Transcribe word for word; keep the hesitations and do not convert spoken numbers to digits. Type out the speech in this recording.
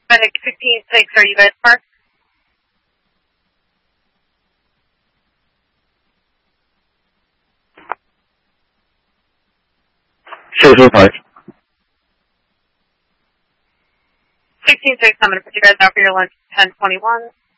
Medic sixteen six, are you guys parked? Sure, sure, parked. sixteen six, I'm going to put you guys out for your lunch ten twenty-one.